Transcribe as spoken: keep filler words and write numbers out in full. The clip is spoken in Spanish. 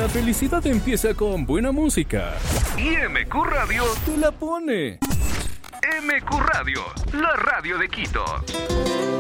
La felicidad empieza con buena música. Y M Q Radio te la pone. M Q Radio, la radio de Quito.